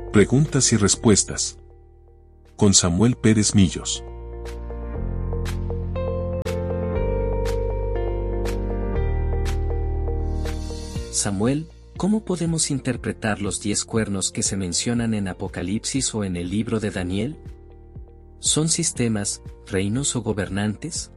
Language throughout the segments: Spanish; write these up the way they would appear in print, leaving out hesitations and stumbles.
Preguntas y respuestas. Con Samuel Pérez Millos. Samuel, ¿cómo podemos interpretar los 10 cuernos que se mencionan en Apocalipsis o en el libro de Daniel? ¿Son sistemas, reinos o gobernantes?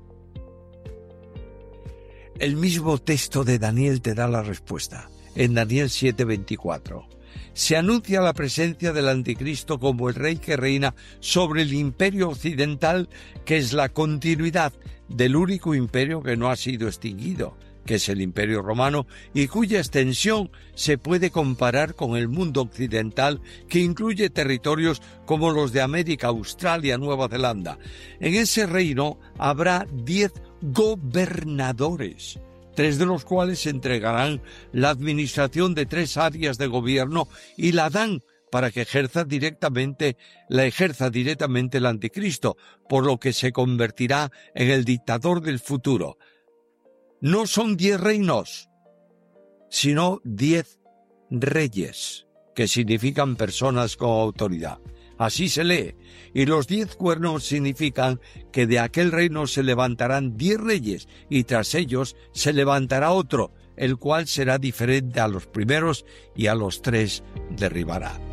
El mismo texto de Daniel te da la respuesta. En Daniel 7:24. Se anuncia la presencia del anticristo como el rey que reina sobre el imperio occidental, que es la continuidad del único imperio que no ha sido extinguido, que es el Imperio Romano, y cuya extensión se puede comparar con el mundo occidental, que incluye territorios como los de América, Australia, Nueva Zelanda. En ese reino habrá 10 gobernadores, 3 de los cuales entregarán la administración de 3 áreas de gobierno y la dan para que ejerza directamente el anticristo, por lo que se convertirá en el dictador del futuro. No son 10 reinos, sino 10 reyes, que significan personas con autoridad. Así se lee, y los 10 cuernos significan que de aquel reino se levantarán 10 reyes, y tras ellos se levantará otro, el cual será diferente a los primeros y a los 3 derribará.